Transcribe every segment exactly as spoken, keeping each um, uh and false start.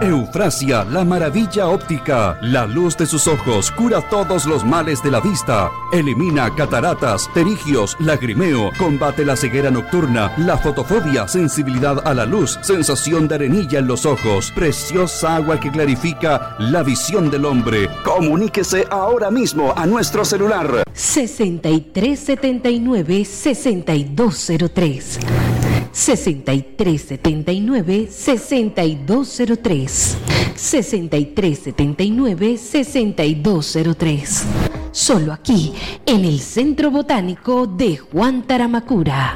Eufrasia, la maravilla óptica. La luz de sus ojos cura todos los males de la vista. Elimina cataratas, pterigios, lagrimeo. Combate la ceguera nocturna, la fotofobia, sensibilidad a la luz, sensación de arenilla en los ojos. Preciosa agua que clarifica la visión del hombre. Comuníquese ahora mismo a nuestro celular. sesenta y tres setenta y nueve, sesenta y dos cero tres. sesenta y tres setenta y nueve, sesenta y dos cero tres. sesenta y tres setenta y nueve, sesenta y dos cero tres. Solo aquí, en el Centro Botánico de Juan Taramacura.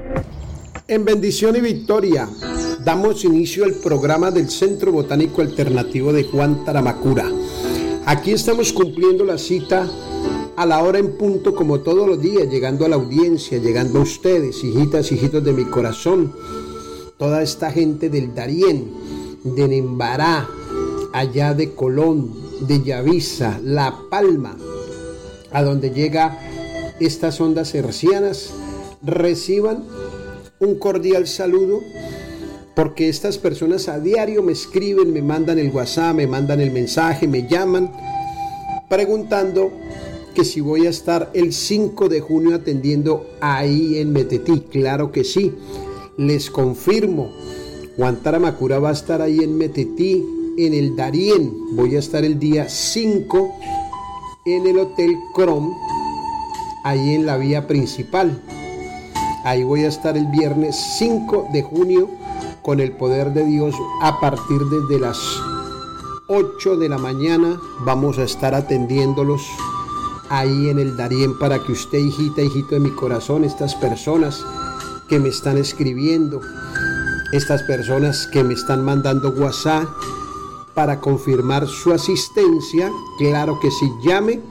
En bendición y victoria, damos inicio al programa del Centro Botánico Alternativo de Juan Taramacura. Aquí estamos cumpliendo la cita a la hora en punto, como todos los días, llegando a la audiencia, llegando a ustedes, hijitas, hijitos de mi corazón, toda esta gente del Darién, de Nembará, allá de Colón, de Yavisa, La Palma, a donde llega estas ondas hercianas, reciban un cordial saludo, porque estas personas a diario me escriben, me mandan el WhatsApp, me mandan el mensaje, me llaman, preguntando que si voy a estar el cinco de junio atendiendo ahí en Metetí. Claro que sí, les confirmo, Juan Taramacura va a estar ahí en Metetí, en el Darién. Voy a estar el día cinco en el Hotel Crom, ahí en la vía principal. Ahí voy a estar el viernes cinco de junio con el poder de Dios a partir desde las ocho de la mañana. Vamos a estar atendiéndolos ahí en el Darién, para que usted, hijita, hijito de mi corazón, estas personas que me están escribiendo, estas personas que me están mandando WhatsApp para confirmar su asistencia, claro que sí, llame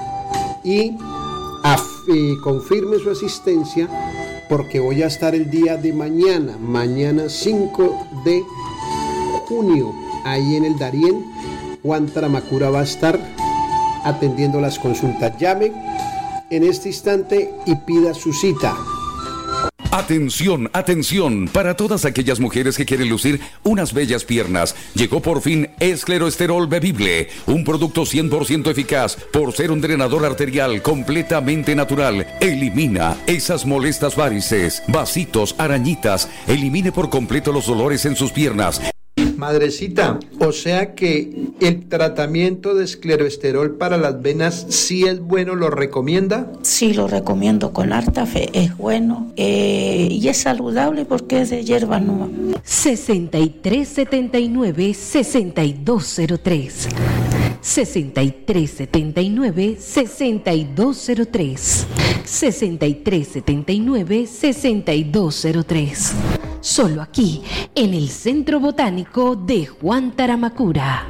y af- eh, confirme su asistencia, porque voy a estar el día de mañana, mañana cinco de junio, ahí en el Darién. Juan Taramacura va a estar atendiendo las consultas. Llame en este instante y pida su cita. Atención, atención, para todas aquellas mujeres que quieren lucir unas bellas piernas. Llegó por fin Escleroesterol Bebible, un producto cien por ciento eficaz por ser un drenador arterial completamente natural. Elimina esas molestas varices, vasitos, arañitas. Elimine por completo los dolores en sus piernas. Madrecita, o sea que el tratamiento de escleroesterol para las venas sí es bueno, ¿lo recomienda? Sí, lo recomiendo con harta fe, es bueno eh, y es saludable porque es de hierba nueva. sesenta y tres setenta y nueve, sesenta y dos cero tres. sesenta y tres setenta y nueve, sesenta y dos cero tres. sesenta y tres setenta y nueve, sesenta y dos cero tres. Solo aquí, en el Centro Botánico de Juan Taramacura.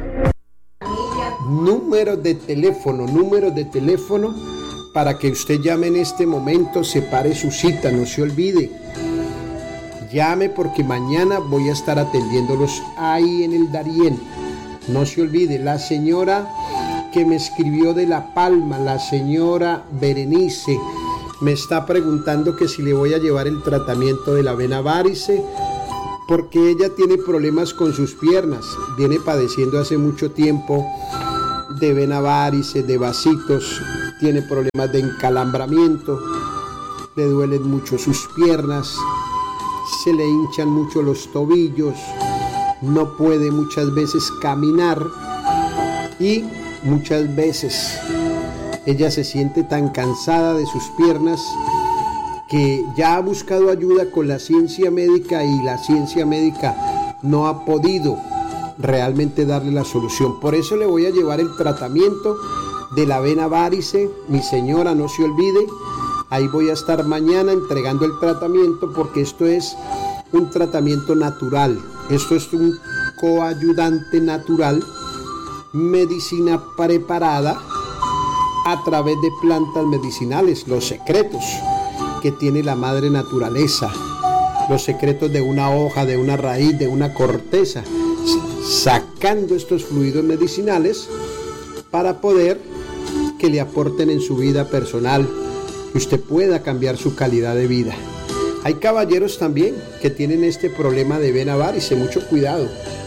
Número de teléfono, número de teléfono para que usted llame en este momento, separe su cita, no se olvide. Llame porque mañana voy a estar atendiéndolos ahí en el Darién. No se olvide, la señora que me escribió de La Palma, la señora Berenice, me está preguntando que si le voy a llevar el tratamiento de la vena varice, porque ella tiene problemas con sus piernas, viene padeciendo hace mucho tiempo de vena varice, de vasitos, tiene problemas de encalambramiento, le duelen mucho sus piernas, se le hinchan mucho los tobillos, no puede muchas veces caminar y muchas veces ella se siente tan cansada de sus piernas que ya ha buscado ayuda con la ciencia médica y la ciencia médica no ha podido realmente darle la solución. Por eso le voy a llevar el tratamiento de la vena varice. Mi señora, no se olvide, ahí voy a estar mañana entregando el tratamiento, porque esto es un tratamiento natural, esto es un coayudante natural, medicina preparada a través de plantas medicinales, los secretos que tiene la madre naturaleza, los secretos de una hoja, de una raíz, de una corteza, sacando estos fluidos medicinales para poder que le aporten en su vida personal, que usted pueda cambiar su calidad de vida. Hay caballeros también que tienen este problema de vena varice, mucho cuidado,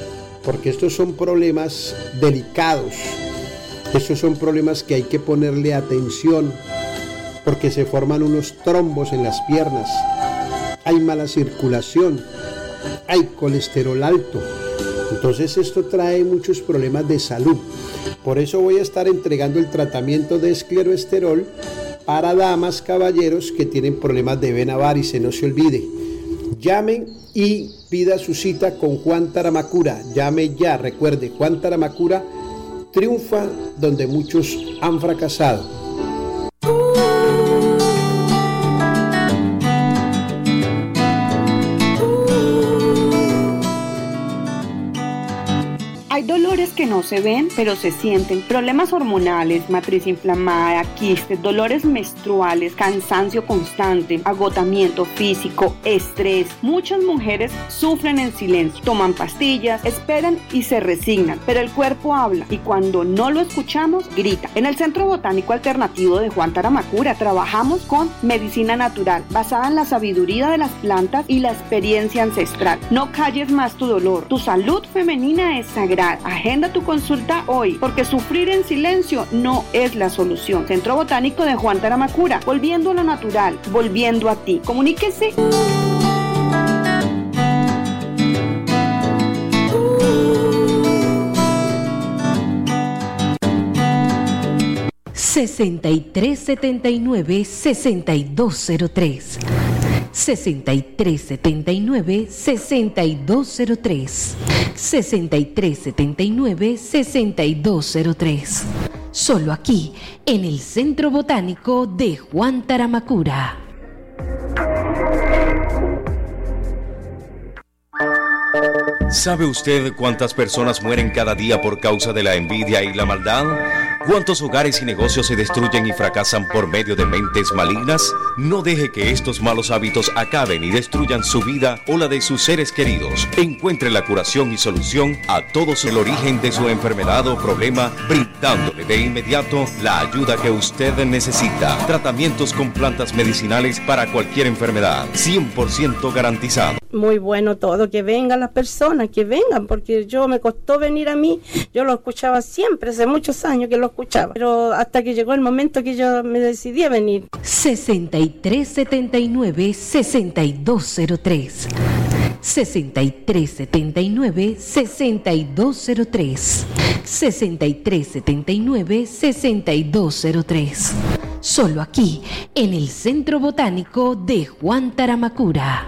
porque estos son problemas delicados, estos son problemas que hay que ponerle atención, porque se forman unos trombos en las piernas, hay mala circulación, hay colesterol alto, entonces esto trae muchos problemas de salud. Por eso voy a estar entregando el tratamiento de escleroesterol para damas, caballeros que tienen problemas de vena varice. No se olvide, llamen y pida su cita con Juan Taramacura. Llame ya, recuerde, Juan Taramacura triunfa donde muchos han fracasado. Hay dolores que no se ven, pero se sienten. Problemas hormonales, matriz inflamada, quistes, dolores menstruales, cansancio constante, agotamiento físico, estrés. Muchas mujeres sufren en silencio, toman pastillas, esperan y se resignan, pero el cuerpo habla y cuando no lo escuchamos, grita. En el Centro Botánico Alternativo de Juan Taramacura trabajamos con medicina natural, basada en la sabiduría de las plantas y la experiencia ancestral. No calles más tu dolor. Tu salud femenina es sagrada. Agenda tu consulta hoy, porque sufrir en silencio no es la solución. Centro Botánico de Juan Taramacura, volviendo a lo natural, volviendo a ti. Comuníquese. sesenta y tres setenta y nueve, sesenta y dos cero tres. sesenta y tres setenta y nueve, sesenta y dos cero tres. sesenta y tres setenta y nueve, sesenta y dos cero tres. Solo aquí, en el Centro Botánico de Juan Taramacura. ¿Sabe usted cuántas personas mueren cada día por causa de la envidia y la maldad? ¿Cuántos hogares y negocios se destruyen y fracasan por medio de mentes malignas? No deje que estos malos hábitos acaben y destruyan su vida o la de sus seres queridos. Encuentre la curación y solución a todos el origen de su enfermedad o problema, brindándole de inmediato la ayuda que usted necesita. Tratamientos con plantas medicinales para cualquier enfermedad, cien por ciento garantizado. Muy bueno todo, que vengan las personas, que vengan, porque yo me costó venir a mí, yo lo escuchaba siempre, hace muchos años que lo escuchaba, pero hasta que llegó el momento que yo me decidí a venir. sesenta y tres setenta y nueve, sesenta y dos cero tres. sesenta y tres setenta y nueve, sesenta y dos cero tres. sesenta y tres setenta y nueve, sesenta y dos cero tres. Solo aquí, en el Centro Botánico de Juan Taramacura.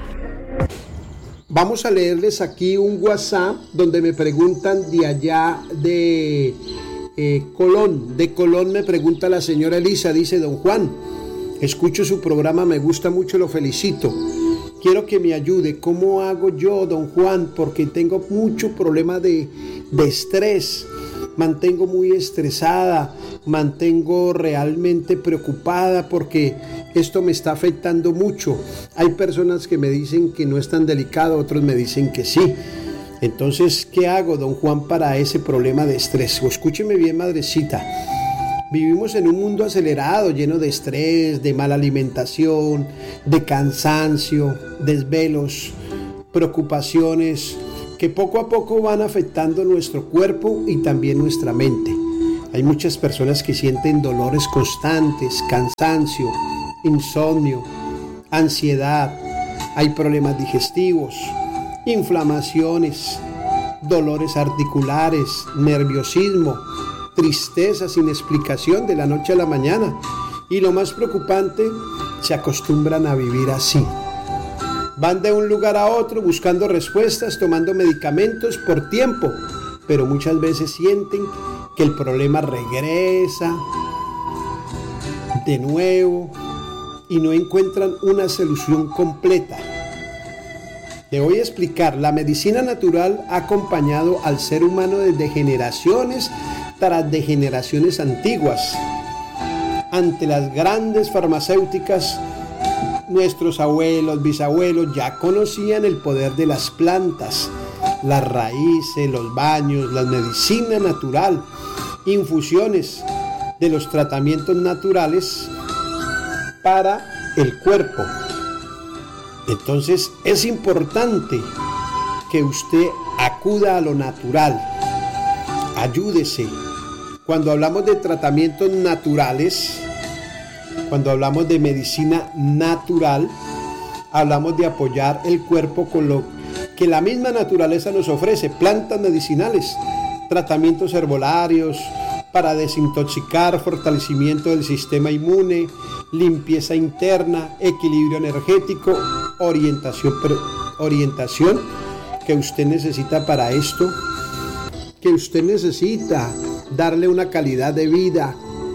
Vamos a leerles aquí un WhatsApp donde me preguntan de allá de eh, Colón. De Colón me pregunta la señora Elisa, dice: don Juan, escucho su programa, me gusta mucho, lo felicito. Quiero que me ayude. ¿Cómo hago yo, don Juan? Porque tengo mucho problema de, de estrés. Mantengo muy estresada, mantengo realmente preocupada porque esto me está afectando mucho. Hay personas que me dicen que no es tan delicado, otros me dicen que sí. Entonces, ¿qué hago, don Juan, para ese problema de estrés? O escúcheme bien, madrecita. Vivimos en un mundo acelerado, lleno de estrés, de mala alimentación, de cansancio, desvelos, preocupaciones, que poco a poco van afectando nuestro cuerpo y también nuestra mente. Hay muchas personas que sienten dolores constantes, cansancio, insomnio, ansiedad, hay problemas digestivos, inflamaciones, dolores articulares, nerviosismo, tristeza sin explicación de la noche a la mañana. Y lo más preocupante, se acostumbran a vivir así. Van de un lugar a otro buscando respuestas, tomando medicamentos por tiempo, pero muchas veces sienten que el problema regresa de nuevo y no encuentran una solución completa. Le voy a explicar. La medicina natural ha acompañado al ser humano desde generaciones tras de generaciones antiguas. Ante las grandes farmacéuticas, nuestros abuelos, bisabuelos ya conocían el poder de las plantas, las raíces, los baños, la medicina natural, infusiones de los tratamientos naturales para el cuerpo. Entonces es importante que usted acuda a lo natural, ayúdese. Cuando hablamos de tratamientos naturales, cuando hablamos de medicina natural, hablamos de apoyar el cuerpo con lo que la misma naturaleza nos ofrece, plantas medicinales, tratamientos herbolarios para desintoxicar, fortalecimiento del sistema inmune, limpieza interna, equilibrio energético, orientación, orientación que usted necesita para esto, que usted necesita darle una calidad de vida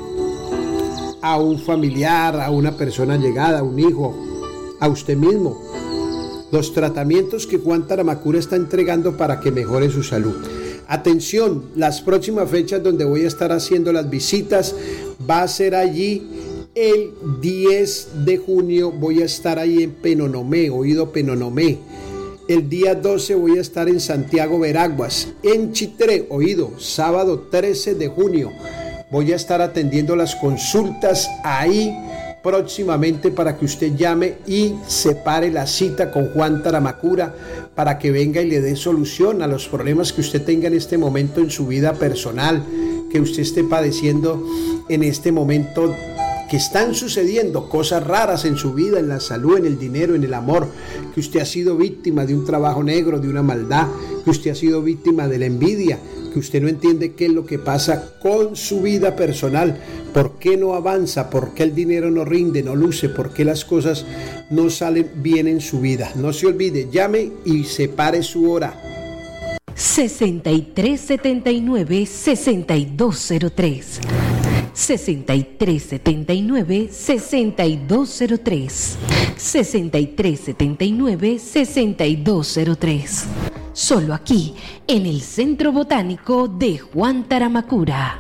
a un familiar, a una persona llegada, a un hijo, a usted mismo. Los tratamientos que Juan Taramacura está entregando para que mejore su salud. Atención, las próximas fechas donde voy a estar haciendo las visitas va a ser allí el diez de junio, voy a estar ahí en Penonomé, oído Penonomé. El día doce voy a estar en Santiago Veraguas, en Chitré, oído, sábado trece de junio. Voy a estar atendiendo las consultas ahí próximamente para que usted llame y separe la cita con Juan Taramacura para que venga y le dé solución a los problemas que usted tenga en este momento en su vida personal, que usted esté padeciendo en este momento, que están sucediendo cosas raras en su vida, en la salud, en el dinero, en el amor, que usted ha sido víctima de un trabajo negro, de una maldad, que usted ha sido víctima de la envidia, que usted no entiende qué es lo que pasa con su vida personal, por qué no avanza, por qué el dinero no rinde, no luce, por qué las cosas no salen bien en su vida. No se olvide, llame y separe su hora. sesenta y tres setenta y nueve, sesenta y dos cero tres. sesenta y tres setenta y nueve, sesenta y dos cero tres. sesenta y tres setenta y nueve, sesenta y dos cero tres. Solo aquí, en el Centro Botánico de Juan Taramacura.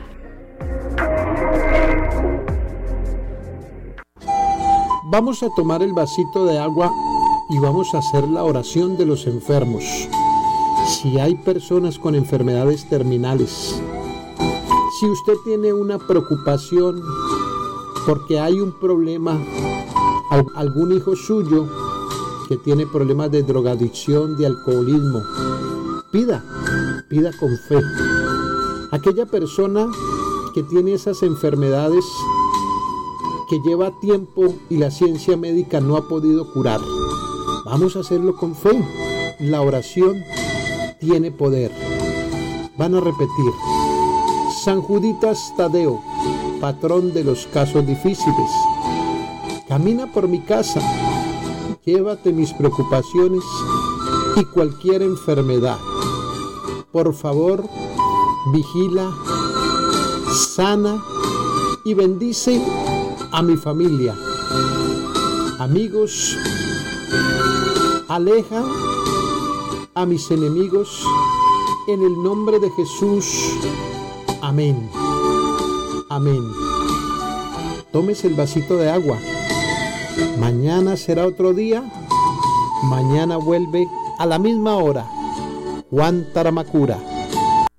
Vamos a tomar el vasito de agua y vamos a hacer la oración de los enfermos. Si hay personas con enfermedades terminales, si usted tiene una preocupación porque hay un problema, algún hijo suyo que tiene problemas de drogadicción, de alcoholismo, pida, pida con fe. Aquella persona que tiene esas enfermedades que lleva tiempo y la ciencia médica no ha podido curar, vamos a hacerlo con fe. La oración tiene poder. Van a repetir: San Juditas Tadeo, patrón de los casos difíciles, camina por mi casa, llévate mis preocupaciones y cualquier enfermedad. Por favor, vigila, sana y bendice a mi familia, amigos, aleja a mis enemigos, en el nombre de Jesús. Amén. Amén. Tómese el vasito de agua. Mañana será otro día. Mañana vuelve a la misma hora Juan Taramacura.